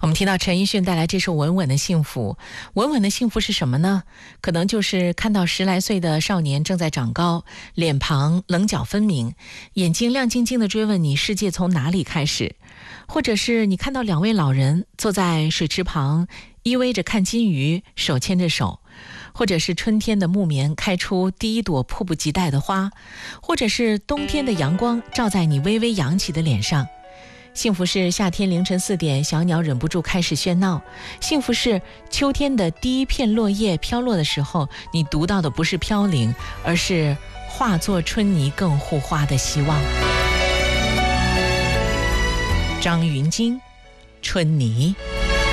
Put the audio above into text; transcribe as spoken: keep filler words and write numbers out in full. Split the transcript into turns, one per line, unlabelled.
我们听到陈奕迅带来这首《稳稳的幸福》。稳稳的幸福是什么呢？可能就是看到十来岁的少年正在长高，脸庞棱角分明，眼睛亮晶晶地追问你世界从哪里开始。或者是你看到两位老人坐在水池旁，依偎着看金鱼，手牵着手。或者是春天的木棉开出第一朵迫不及待的花，或者是冬天的阳光照在你微微扬起的脸上。幸福是夏天凌晨四点，小鸟忍不住开始喧闹。幸福是秋天的第一片落叶飘落的时候，你读到的不是飘零，而是化作春泥更护花的希望。张芸京，春泥。